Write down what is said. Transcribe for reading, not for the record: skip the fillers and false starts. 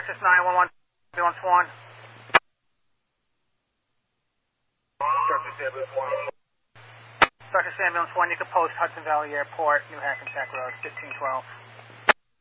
Texas 911, ambulance 1. Texas ambulance 1, you can post Hudson Valley Airport, New Hackensack Road, 1512.